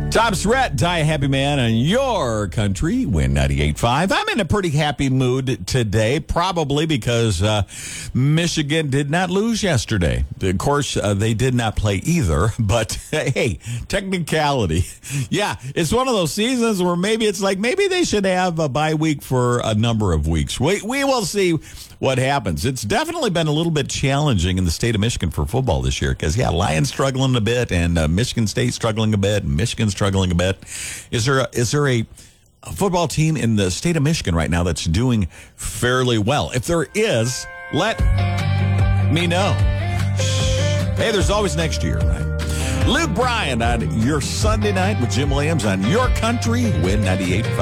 Tom Surratt, Die a Happy Man on your country, Win 98.5. I'm in a pretty happy mood today, probably because Michigan did not lose yesterday. Of course, they did not play either, but hey, technicality. Yeah, it's one of those seasons where maybe it's like, maybe they should have a bye week for a number of weeks. We will see what happens. It's definitely been a little bit challenging in the state of Michigan for football this year because, Lions struggling a bit and Michigan State struggling a bit, and Michigan struggling a bit. Is there a football team in the state of Michigan right now that's doing fairly well? If there is, let me know. Hey, there's always next year, right? Luke Bryan on your Sunday night with Jim Williams on your country, Win 98.5.